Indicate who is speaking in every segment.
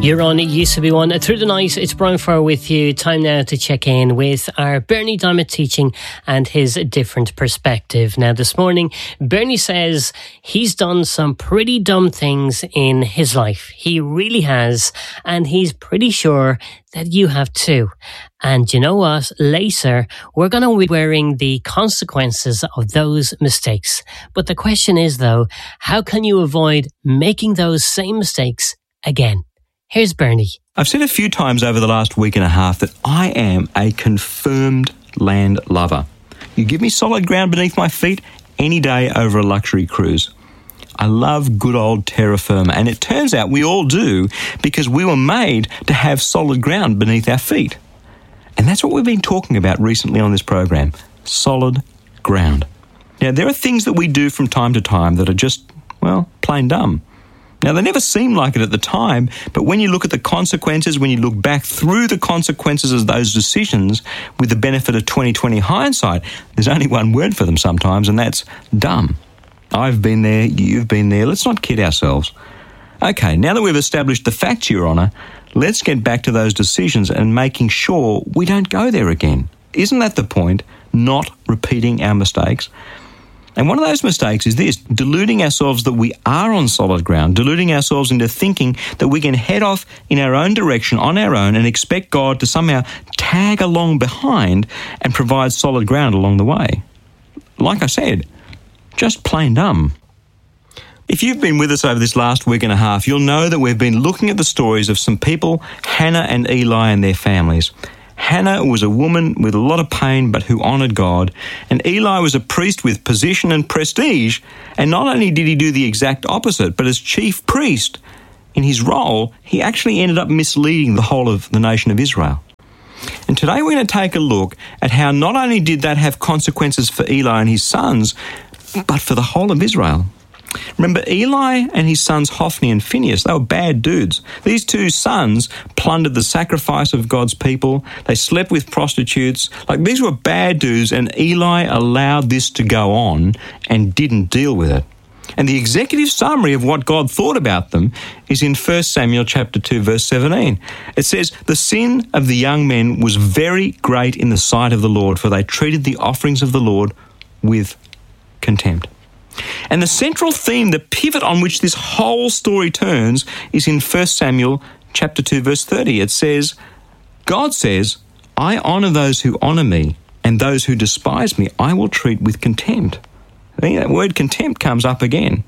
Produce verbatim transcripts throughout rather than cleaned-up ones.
Speaker 1: You're on It Used To Be One. Through the night, it's Brian Farr with you. Time now to check in with our Bernie Diamond teaching and his different perspective. Now, this morning, Bernie says he's done some pretty dumb things in his life. He really has. And he's pretty sure that you have too. And you know what? Later, we're going to be wearing the consequences of those mistakes. But the question is, though, how can you avoid making those same mistakes again? Here's Bernie.
Speaker 2: I've said a few times over the last week and a half that I am a confirmed land lover. You give me solid ground beneath my feet any day over a luxury cruise. I love good old terra firma, and it turns out we all do because we were made to have solid ground beneath our feet. And that's what we've been talking about recently on this program, solid ground. Now, there are things that we do from time to time that are just, well, plain dumb. Now, they never seem like it at the time, but when you look at the consequences, when you look back through the consequences of those decisions with the benefit of twenty twenty hindsight, there's only one word for them sometimes, and that's dumb. I've been there, you've been there. Let's not kid ourselves. Okay, now that we've established the facts, Your Honour, let's get back to those decisions and making sure we don't go there again. Isn't that the point? Not repeating our mistakes. And one of those mistakes is this, deluding ourselves that we are on solid ground, deluding ourselves into thinking that we can head off in our own direction on our own and expect God to somehow tag along behind and provide solid ground along the way. Like I said, just plain dumb. If you've been with us over this last week and a half, you'll know that we've been looking at the stories of some people, Hannah and Eli and their families. Hannah was a woman with a lot of pain but who honoured God, and Eli was a priest with position and prestige, and not only did he do the exact opposite, but as chief priest, in his role, he actually ended up misleading the whole of the nation of Israel. And today we're going to take a look at how not only did that have consequences for Eli and his sons, but for the whole of Israel. Remember, Eli and his sons Hophni and Phinehas, they were bad dudes. These two sons plundered the sacrifice of God's people. They slept with prostitutes. Like, these were bad dudes, and Eli allowed this to go on and didn't deal with it. And the executive summary of what God thought about them is in First Samuel chapter two, verse seventeen. It says, "The sin of the young men was very great in the sight of the Lord, for they treated the offerings of the Lord with contempt." And the central theme, the pivot on which this whole story turns, is in First Samuel chapter two, verse thirty. It says, God says, "I honour those who honour me, and those who despise me I will treat with contempt." I think that word contempt comes up again.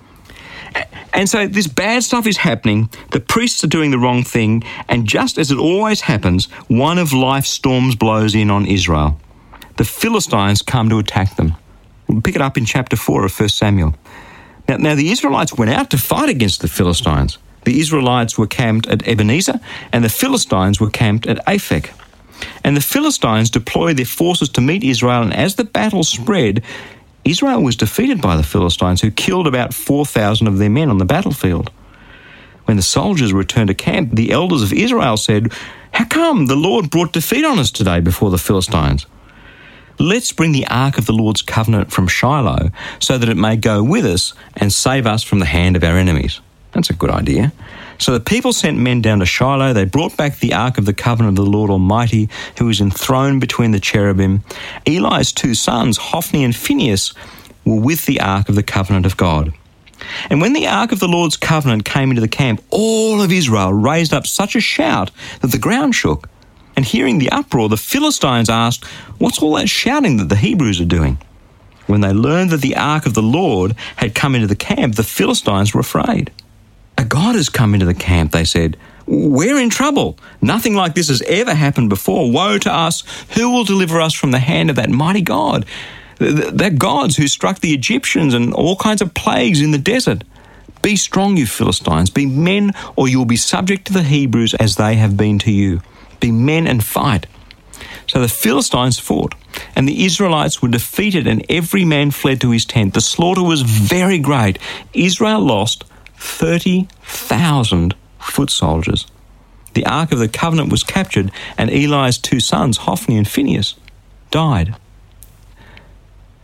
Speaker 2: And so this bad stuff is happening, the priests are doing the wrong thing, and just as it always happens, one of life's storms blows in on Israel. The Philistines come to attack them. We'll pick it up in chapter four of First Samuel. Now, now, the Israelites went out to fight against the Philistines. The Israelites were camped at Ebenezer, and the Philistines were camped at Aphek. And the Philistines deployed their forces to meet Israel, and as the battle spread, Israel was defeated by the Philistines, who killed about four thousand of their men on the battlefield. When the soldiers returned to camp, the elders of Israel said, "How come the Lord brought defeat on us today before the Philistines? Let's bring the ark of the Lord's covenant from Shiloh so that it may go with us and save us from the hand of our enemies." That's a good idea. So the people sent men down to Shiloh. They brought back the ark of the covenant of the Lord Almighty, who was enthroned between the cherubim. Eli's two sons, Hophni and Phinehas, were with the ark of the covenant of God. And when the ark of the Lord's covenant came into the camp, all of Israel raised up such a shout that the ground shook. And hearing the uproar, the Philistines asked, "What's all that shouting that the Hebrews are doing?" When they learned that the ark of the Lord had come into the camp, the Philistines were afraid. "A god has come into the camp," they said. "We're in trouble. Nothing like this has ever happened before. Woe to us! Who will deliver us from the hand of that mighty God? That gods who struck the Egyptians and all kinds of plagues in the desert. Be strong, you Philistines. Be men, or you will be subject to the Hebrews as they have been to you. Be men and fight." So the Philistines fought, and the Israelites were defeated, and every man fled to his tent. The slaughter was very great. Israel lost thirty thousand foot soldiers. The Ark of the Covenant was captured, and Eli's two sons, Hophni and Phinehas, died.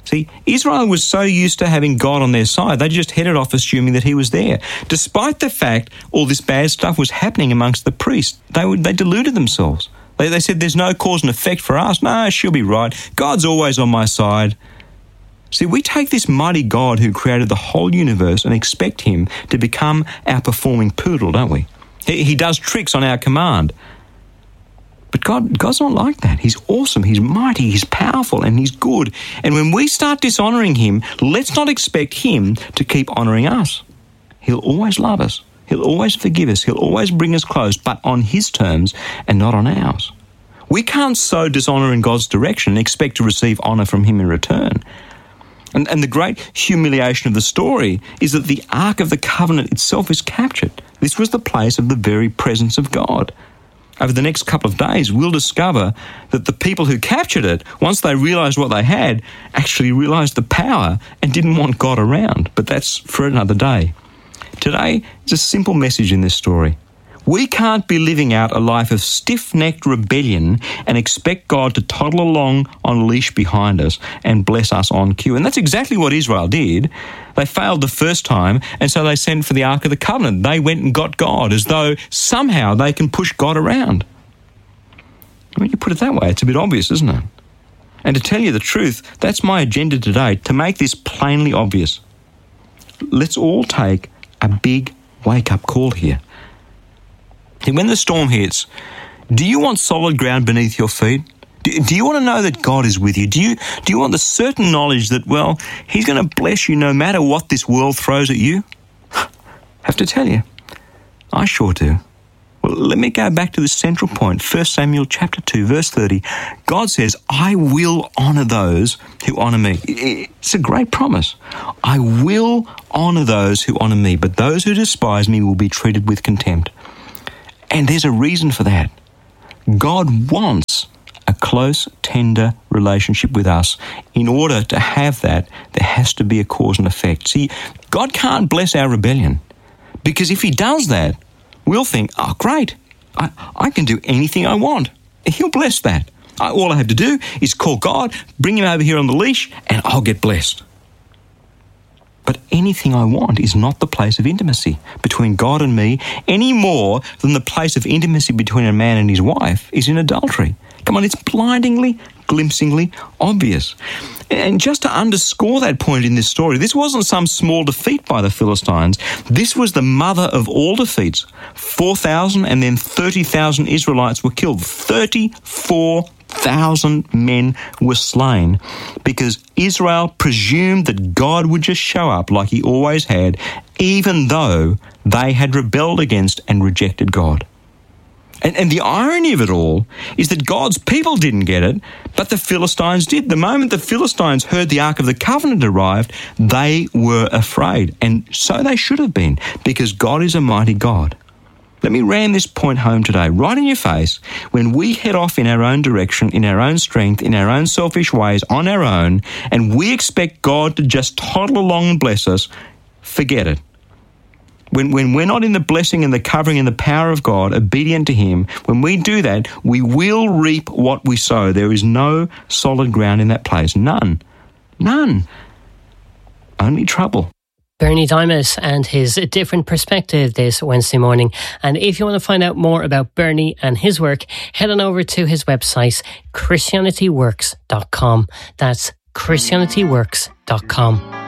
Speaker 2: See, Israel was so used to having God on their side, they just headed off assuming that he was there. Despite the fact all this bad stuff was happening amongst the priests, they would, they deluded themselves. They, they said, there's no cause and effect for us. No, she'll be right. God's always on my side. See, we take this mighty God who created the whole universe and expect him to become our performing poodle, don't we? He, he does tricks on our command. But God, God's not like that. He's awesome, he's mighty, he's powerful, and he's good. And when we start dishonouring him, let's not expect him to keep honouring us. He'll always love us. He'll always forgive us. He'll always bring us close, but on his terms and not on ours. We can't sow dishonour in God's direction and expect to receive honour from him in return. And, and the great humiliation of the story is that the Ark of the Covenant itself is captured. This was the place of the very presence of God. Over the next couple of days, we'll discover that the people who captured it, once they realised what they had, actually realised the power and didn't want God around. But that's for another day. Today, there's a simple message in this story. We can't be living out a life of stiff-necked rebellion and expect God to toddle along on a leash behind us and bless us on cue. And that's exactly what Israel did. They failed the first time, and so they sent for the Ark of the Covenant. They went and got God, as though somehow they can push God around. When you put it that way, it's a bit obvious, isn't it? And to tell you the truth, that's my agenda today, to make this plainly obvious. Let's all take a big wake-up call here. And when the storm hits, do you want solid ground beneath your feet? Do, do you want to know that God is with you? Do you do you want the certain knowledge that, well, he's going to bless you no matter what this world throws at you? I have to tell you, I sure do. Well, let me go back to the central point, First Samuel chapter two, verse thirty. God says, I will honour those who honour me. It's a great promise. I will honour those who honour me, but those who despise me will be treated with contempt. And there's a reason for that. God wants a close, tender relationship with us. In order to have that, there has to be a cause and effect. See, God can't bless our rebellion, because if he does that, we'll think, oh, great, I, I can do anything I want. He'll bless that. I, all I have to do is call God, bring him over here on the leash, and I'll get blessed. But anything I want is not the place of intimacy between God and me, any more than the place of intimacy between a man and his wife is in adultery. Come on, it's blindingly, glimpsingly obvious. And just to underscore that point in this story, this wasn't some small defeat by the Philistines. This was the mother of all defeats. four thousand and then thirty thousand Israelites were killed. thirty-four thousand men were slain because Israel presumed that God would just show up like he always had, even though they had rebelled against and rejected God. And, and the irony of it all is that God's people didn't get it, but the Philistines did. The moment the Philistines heard the Ark of the Covenant arrived, they were afraid. And so they should have been, because God is a mighty God. Let me ram this point home today, right in your face. When we head off in our own direction, in our own strength, in our own selfish ways, on our own, and we expect God to just toddle along and bless us, forget it. When, when we're not in the blessing and the covering and the power of God, obedient to him, when we do that, we will reap what we sow. There is no solid ground in that place. None. None. Only trouble.
Speaker 1: Bernie Diamond and his different perspective this Wednesday morning. And if you want to find out more about Bernie and his work, head on over to his website, christianity works dot com. That's christianity works dot com.